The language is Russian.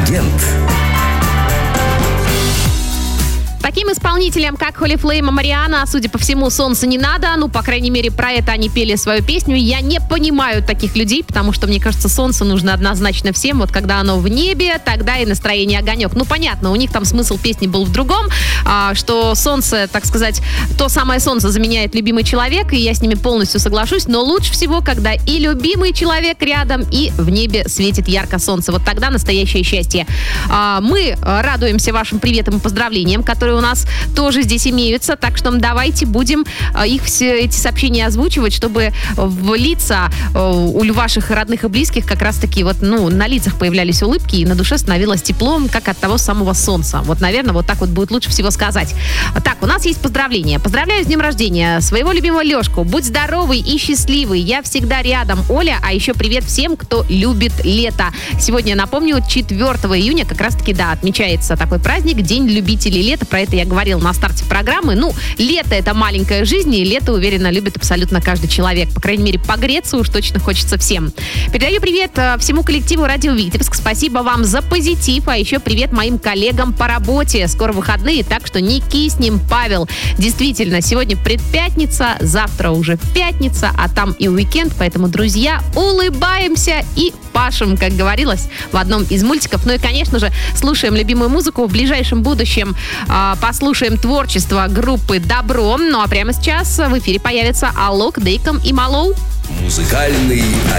Агент. Таким исполнителям, как Holy Flame и Мариана, судя по всему, солнца не надо. Ну, по крайней мере, про это они пели свою песню. Я не понимаю таких людей, потому что, мне кажется, солнце нужно однозначно всем. Вот когда оно в небе, тогда и настроение огонек. Ну, понятно, у них там смысл песни был в другом, что солнце, так сказать, то самое солнце заменяет любимый человек, и я с ними полностью соглашусь. Но лучше всего, когда и любимый человек рядом, и в небе светит ярко солнце. Вот тогда настоящее счастье. Мы радуемся вашим приветам и поздравлениям, которые у нас тоже здесь имеются, так что давайте будем их все эти сообщения озвучивать, чтобы в лица у ваших родных и близких как раз-таки вот, на лицах появлялись улыбки и на душе становилось тепло, как от того самого солнца. Вот, наверное, вот так вот будет лучше всего сказать. Так, у нас есть поздравления. Поздравляю с днем рождения своего любимого Лешку. Будь здоровый и счастливый. Я всегда рядом, Оля. А еще привет всем, кто любит лето. Сегодня, напомню, 4 июня как раз-таки, отмечается такой праздник, День любителей лета. Про это я говорила на старте программы. Лето — это маленькая жизнь, и лето, уверенно, любит абсолютно каждый человек. По крайней мере, погреться уж точно хочется всем. Передаю привет всему коллективу «Радио Витебск». Спасибо вам за позитив. А еще привет моим коллегам по работе. Скоро выходные, так что не киснем, Павел. Действительно, сегодня предпятница, завтра уже пятница, а там и уикенд. Поэтому, друзья, улыбаемся и пашем, как говорилось в одном из мультиков. Ну и, конечно же, слушаем любимую музыку. В ближайшем будущем послушаем творчество группы «Добро». Ну а прямо сейчас в эфире появятся Алок, Дейком и Малоу. Музыкальный